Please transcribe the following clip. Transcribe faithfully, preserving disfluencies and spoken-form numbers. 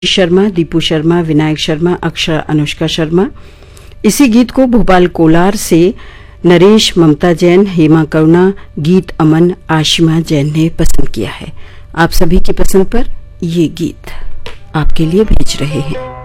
शर्मा, दीपू शर्मा, विनायक शर्मा, अक्षरा, अनुष्का शर्मा। इसी गीत को भोपाल कोलार से नरेश, ममता जैन, हेमा करुणा, गीत अमन, आशिमा जैन ने पसंद किया है। आप सभी की पसंद पर ये गीत आपके लिए भेज रहे हैं।